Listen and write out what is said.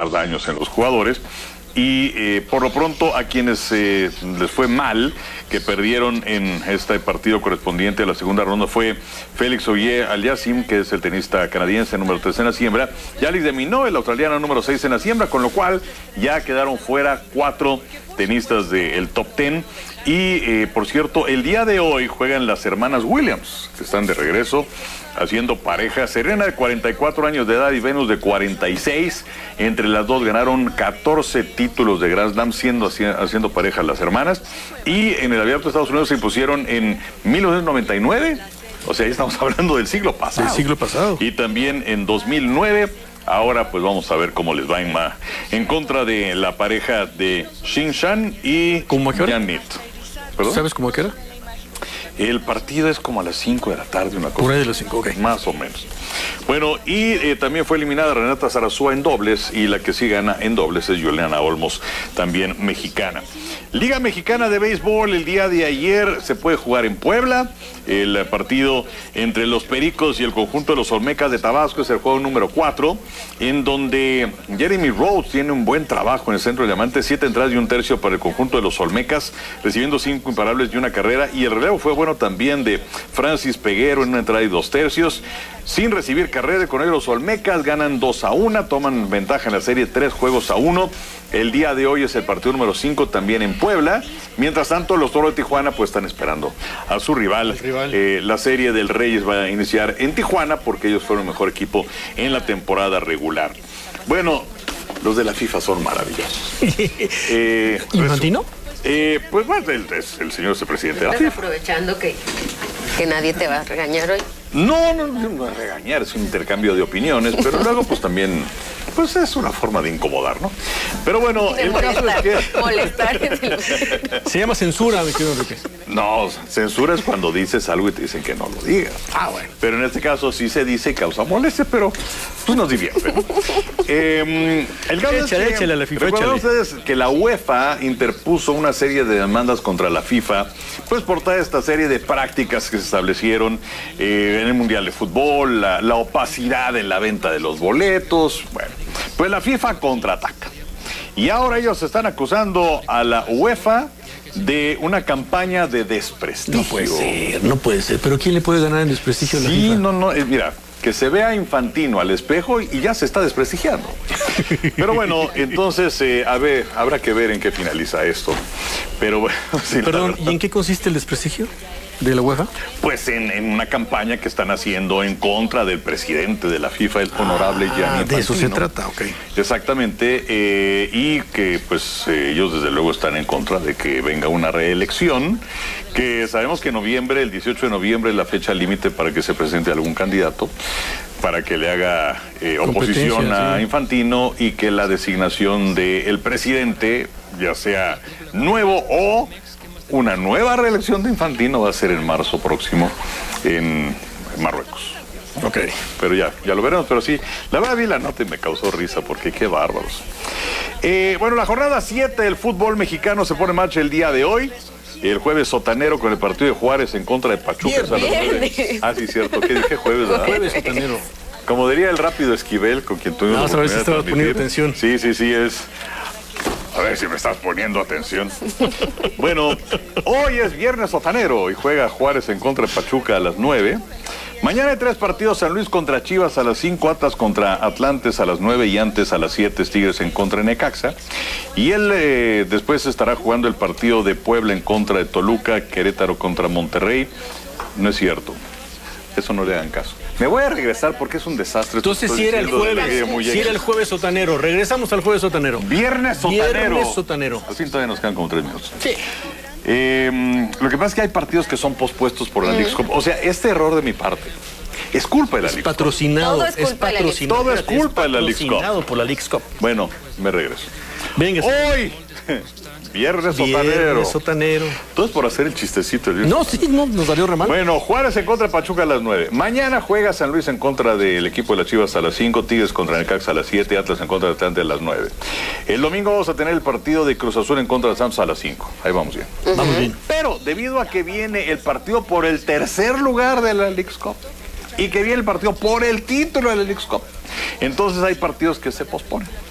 más daños en los jugadores. Y por lo pronto a quienes les fue mal, que perdieron en este partido correspondiente a la segunda ronda, fue Félix Auger-Aliassime, que es el tenista canadiense número 3 en la siembra, y Alex de Minaur, el australiano número 6 en la siembra, con lo cual ya quedaron fuera 4 tenistas del top 10. Y por cierto, el día de hoy juegan las hermanas Williams, que están de regreso haciendo pareja. Serena, de 44 años de edad, y Venus, de 46. Entre las dos ganaron 14 títulos de Grand Slam haciendo pareja las hermanas. Y en el Abierto de Estados Unidos se impusieron en 1999. O sea, ya estamos hablando del siglo pasado. Del siglo pasado. Y también en 2009. Ahora pues vamos a ver cómo les va en contra de la pareja de Xin Shan y Yanit. ¿Sabes cómo que era? El partido es como a las 5 de la tarde, una cosa. Por ahí de las 5, ok. Más o menos. Bueno, y también fue eliminada Renata Zarazúa en dobles, y la que sí gana en dobles es Juliana Olmos, también mexicana. Liga Mexicana de Béisbol, el día de ayer se puede jugar en Puebla. El partido entre los Pericos y el conjunto de los Olmecas de Tabasco es el juego número 4, en donde Jeremy Rhodes tiene un buen trabajo en el centro de diamante, 7 entradas y 1/3 para el conjunto de los Olmecas, recibiendo 5 imparables y una carrera, y el relevo fue bueno también de Francis Peguero en 1 entrada y 2/3, sin recibir carrera. Con ellos los Olmecas ganan 2-1, toman ventaja en la serie 3-1. El día de hoy es el partido número 5 también en Puebla. Mientras tanto, los Toros de Tijuana pues están esperando a su rival. La serie del Reyes va a iniciar en Tijuana porque ellos fueron el mejor equipo en la temporada regular. Bueno, los de la FIFA son maravillosos. ¿Infantino? Pues bueno, el señor es el presidente de la FIFA. Aprovechando que nadie te va a regañar hoy. No a regañar, es un intercambio de opiniones, pero luego pues también pues es una forma de incomodar, ¿no? Pero bueno, el caso es que... Molestar. Se llama censura, mi querido Enrique. No, censura es cuando dices algo y te dicen que no lo digas. Ah, bueno. Pero en este caso sí se dice, causa molestia, pero pues nos divierte, ¿no? El caso es que, échale a la FIFA, recuerden ustedes que la UEFA interpuso una serie de demandas contra la FIFA, pues por toda esta serie de prácticas que se establecieron en el Mundial de Fútbol, la opacidad en la venta de los boletos. Bueno, pues la FIFA contraataca. Y ahora ellos están acusando a la UEFA de una campaña de desprestigio. No puede ser. ¿Pero quién le puede ganar en desprestigio a la FIFA? Sí, mira, que se vea Infantino al espejo y ya se está desprestigiando. Pero bueno, entonces, habrá que ver en qué finaliza esto. Pero bueno, sí, perdón, ¿y en qué consiste el desprestigio de la UEFA? Pues en una campaña que están haciendo en contra del presidente de la FIFA, el honorable Gianni Infantino. De eso se trata, ok. Exactamente, y que pues ellos desde luego están en contra de que venga una reelección, que sabemos que noviembre, el 18 de noviembre es la fecha límite para que se presente algún candidato, para que le haga oposición a Infantino, y que la designación del presidente, ya sea nuevo o una nueva reelección de Infantino, va a ser en marzo próximo en Marruecos. Ok. Pero ya lo veremos, pero sí, la verdad vi la nota y me causó risa porque qué bárbaros. Bueno, la jornada 7 del fútbol mexicano se pone en marcha el día de hoy. El jueves sotanero con el partido de Juárez en contra de Pachuca. Ah, sí, cierto. ¿Qué dije? Jueves, ¿verdad? Jueves sotanero. Como diría el rápido Esquivel, con quien tuvimos la oportunidad de transmitir. poniendo atención. Sí, es... A ver si me estás poniendo atención. Bueno, hoy es viernes sotanero y juega Juárez en contra de Pachuca a las 9. Mañana hay 3 partidos: San Luis contra Chivas a las 5, Atlas contra Atlantes a las 9 y antes a las 7 Tigres en contra de Necaxa. Y él después estará jugando el partido de Puebla en contra de Toluca, Querétaro contra Monterrey. No es cierto. Eso no le hagan caso. Me voy a regresar porque es un desastre. Entonces si era el jueves sotanero. Regresamos al jueves sotanero. Viernes sotanero. Viernes sotanero. Así todavía nos quedan como 3 minutos. Sí. Lo que pasa es que hay partidos que son pospuestos por la Leagues Cup. O sea, este error de mi parte es culpa de la Leagues Cup. Patrocinado. Todo es culpa de la Leagues Cup. Todo es culpa de la Leagues Cup. Patrocinado por la Leagues Cup. Bueno, me regreso. Venga. Hoy, viernes sotanero. Viernes sotanero. Todo es por hacer el chistecito. No, sí, no, nos salió re mal. Bueno, Juárez en contra de Pachuca a las 9. Mañana juega San Luis en contra del equipo de las Chivas a las 5, Tigres contra Necaxa a las 7, Atlas en contra de Atlante a las 9. El domingo vamos a tener el partido de Cruz Azul en contra de Santos a las 5. Ahí vamos bien. Vamos bien. Pero debido a que viene el partido por el tercer lugar de la Leagues Cup y que viene el partido por el título de la Leagues Cup, entonces hay partidos que se posponen.